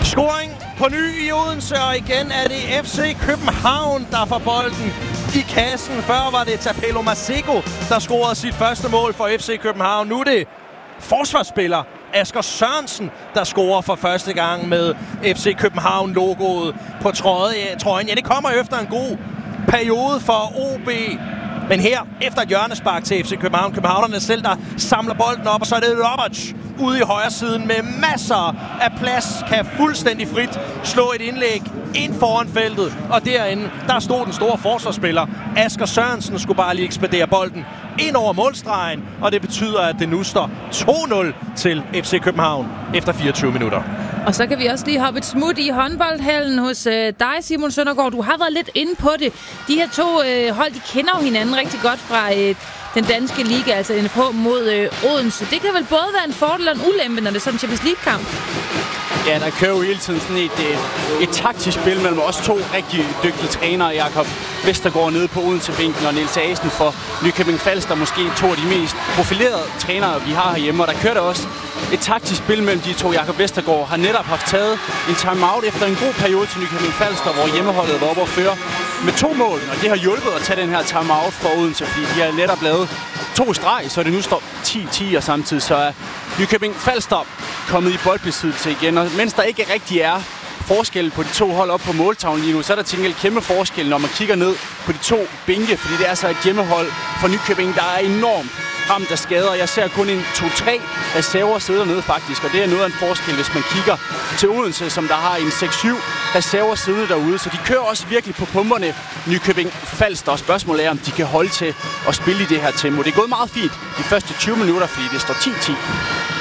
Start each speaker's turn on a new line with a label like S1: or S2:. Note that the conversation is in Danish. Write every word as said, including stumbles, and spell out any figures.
S1: Scoring på ny i Odense, og igen er det F C København, der får bolden i kassen. Før var det Tapelo Maseko, der scorede sit første mål for F C København. Nu er det forsvarsspiller Asger Sørensen, der scorer for første gang med F C København-logoet på trøjen. Ja, det kommer efter en god periode for O B. Men her, efter et hjørnespark til F C København, københavnerne selv, der samler bolden op, og så er det Roberts ude i højre siden med masser af plads, kan fuldstændig frit slå et indlæg ind foran feltet. Og derinde, der stod den store forsvarsspiller. Asger Sørensen skulle bare lige ekspedere bolden ind over målstregen, og det betyder, at det nu står to nul til F C København efter fireogtyve minutter.
S2: Og så kan vi også lige hoppe et smut i håndboldhallen hos øh, dig, Simon Søndergaard. Du har været lidt inde på det. De her to øh, hold, de kender jo hinanden rigtig godt fra øh, den danske liga, altså N F H mod øh, Odense. Det kan vel både være en fordel og en ulempe, når det er sådan en Champions League-kamp?
S3: Ja, der kører jo hele tiden sådan et, et, et taktisk spil mellem os to rigtig dygtige trænere, Jakob Vestergaard nede på Odense-bænken og Niels Asen for Nykøbing Falster, måske to af de mest profilerede trænere, vi har herhjemme. Og der kører der også et taktisk spil mellem de to. Jakob Vestergaard har netop haft taget en timeout efter en god periode til Nykøbing Falster, hvor hjemmeholdet var oppe og føre med to mål. Og det har hjulpet at tage den her timeout for Odense, fordi de har netop lavet to streg, så det nu står ti ti, og samtidig så er Nykøbing Falster kommet i boldbesiddelse igen. Og mens der ikke rigtig er forskel på de to hold op på måltavlen lige nu, så er der til gengæld kæmpe forskel, når man kigger ned på de to bænke, fordi det er så et hjemmehold for Nykøbing, der er enormt ramt af skader. Jeg ser kun en to tre reserver sidde dernede faktisk, og det er noget af en forskel, hvis man kigger til Odense, som der har en seks syv reserver siddende derude. Så de kører også virkelig på pumperne, Nykøbing Falster, og spørgsmålet er, om de kan holde til at spille i det her tempo. Det er gået meget fint de første tyve minutter, fordi det står ti ti.